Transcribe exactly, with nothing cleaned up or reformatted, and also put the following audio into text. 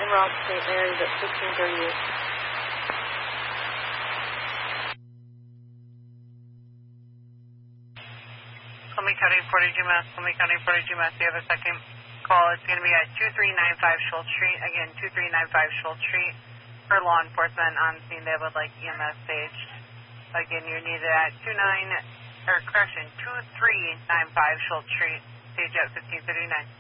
Rock Saint Mary's at sixteen thirty-eight. Columbia County, forty-two Mass, Columbia County, forty-two Mass. You have a second call. It's going to be at two three nine five Schultz Street. Again, two three nine five Schultz Street. For law enforcement on scene, they would like E M S staged. Again, you're needed at two nine, or correction, two three nine five Schultz Street, stage at fifteen thirty-nine.